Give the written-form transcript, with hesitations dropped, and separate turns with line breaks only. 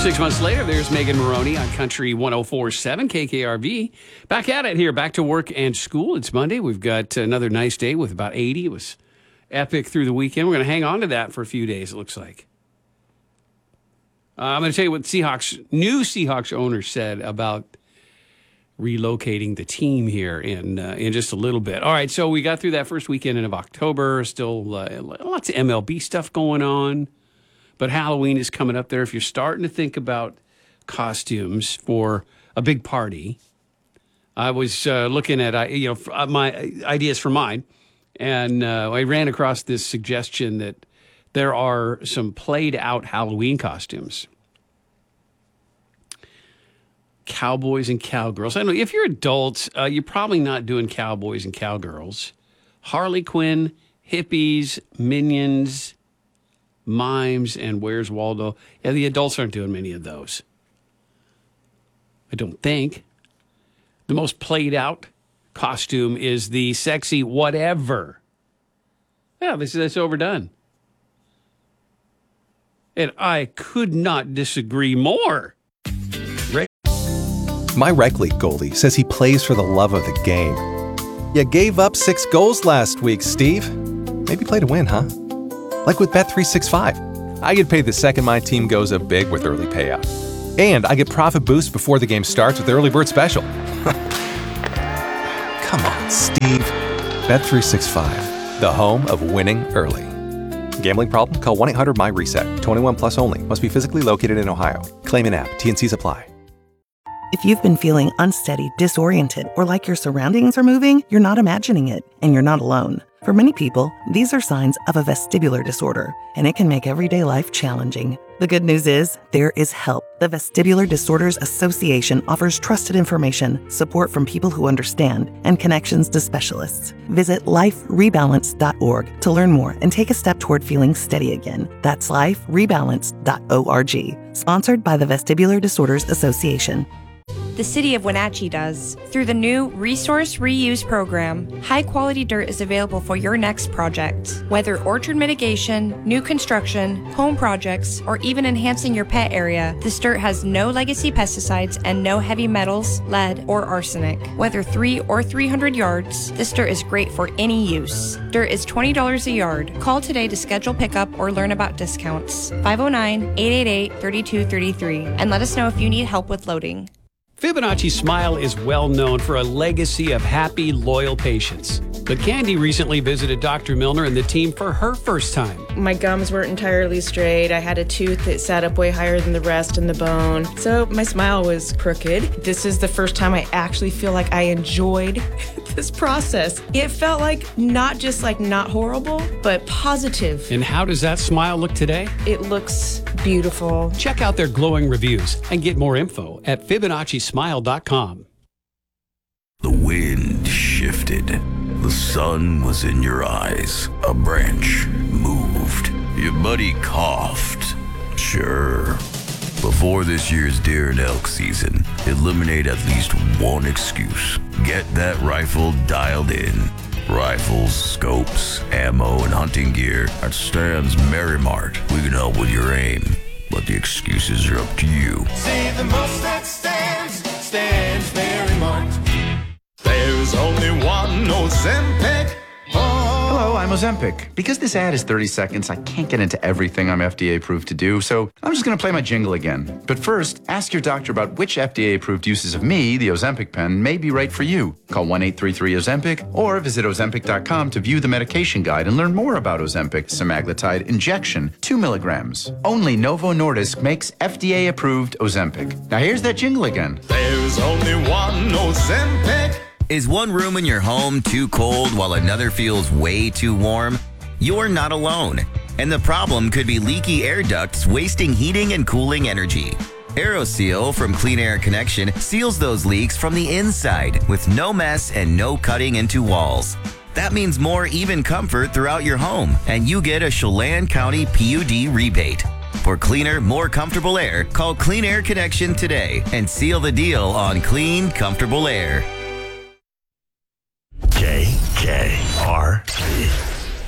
6 months later, there's Megan Maroney on Country 104.7 KKRV. Back at it here, back to work and school. It's Monday. We've got another nice day with about 80. It was epic through the weekend. We're going to hang on to that for a few days, it looks like. I'm going to tell you what new Seahawks owner said about relocating the team here in just a little bit. All right, so we got through that first weekend of October. Still lots of MLB stuff going on. But Halloween is coming up there. If you're starting to think about costumes for a big party, I was looking at my ideas for mine, and I ran across this suggestion that there are some played-out Halloween costumes. Cowboys and cowgirls. I don't know. If you're adults, you're probably not doing cowboys and cowgirls. Harley Quinn, hippies, minions, mimes, and Where's Waldo. Yeah, the adults aren't doing many of those. I don't think. The most played-out costume is the sexy whatever. Yeah, that's overdone. And I could not disagree more.
My rec league goalie says he plays for the love of the game. You gave up 6 goals last week, Steve. Maybe play to win, huh? Like with Bet365. I get paid the second my team goes up big with early payout. And I get profit boost before the game starts with Early Bird Special. Come on, Steve. Bet365, the home of winning early. Gambling problem? Call 1-800-MY-RESET. 21 plus only. Must be physically located in Ohio. Claim in app. T&Cs apply.
If you've been feeling unsteady, disoriented, or like your surroundings are moving, you're not imagining it, and you're not alone. For many people, these are signs of a vestibular disorder, and it can make everyday life challenging. The good news is, there is help. The Vestibular Disorders Association offers trusted information, support from people who understand, and connections to specialists. Visit liferebalance.org to learn more and take a step toward feeling steady again. That's liferebalance.org. Sponsored by the Vestibular Disorders Association.
The City of Wenatchee does. Through the new Resource Reuse program, high-quality dirt is available for your next project. Whether orchard mitigation, new construction, home projects, or even enhancing your pet area, this dirt has no legacy pesticides and no heavy metals, lead, or arsenic. Whether 3 or 300 yards, this dirt is great for any use. Dirt is $20 a yard. Call today to schedule pickup or learn about discounts. 509-888-3233 and let us know if you need help with loading.
Fibonacci Smile is well known for a legacy of happy, loyal patients. But Candy recently visited Dr. Milner and the team for her first time.
My gums weren't entirely straight. I had a tooth that sat up way higher than the rest in the bone. So my smile was crooked. This is the first time I actually feel like I enjoyed this process. It felt like not just like not horrible, but positive.
And how does that smile look today?
It looks beautiful.
Check out their glowing reviews and get more info at FibonacciSmile.com.
The wind shifted. The sun was in your eyes. A branch moved. Your buddy coughed. Sure. Before this year's deer and elk season, eliminate at least one excuse. Get that rifle dialed in. Rifles, scopes, ammo, and hunting gear at Stan's Merry Mart. We can help with your aim, but the excuses are up to you.
Save the most at Stan's Merry Mart. There's only one Ozempic.
Hello, I'm Ozempic. Because this ad is 30 seconds, I can't get into everything I'm FDA approved to do, so I'm just going to play my jingle again. But first, ask your doctor about which FDA approved uses of me, the Ozempic pen, may be right for you. Call 1-833-OZEMPIC or visit Ozempic.com to view the medication guide and learn more about Ozempic semaglutide injection, 2 milligrams. Only Novo Nordisk makes FDA approved Ozempic. Now here's that jingle again.
There's only one Ozempic.
Is one room in your home too cold while another feels way too warm? You're not alone. And the problem could be leaky air ducts wasting heating and cooling energy. AeroSeal from Clean Air Connection seals those leaks from the inside with no mess and no cutting into walls. That means more even comfort throughout your home, and you get a Chelan County PUD rebate. For cleaner, more comfortable air, call Clean Air Connection today and seal the deal on clean, comfortable air.